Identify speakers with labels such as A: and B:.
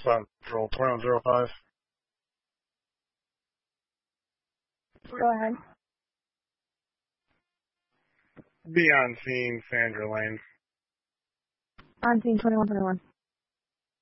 A: Central 2105.
B: Go ahead.
A: Be on scene, Sandra Lane.
B: On scene 2121.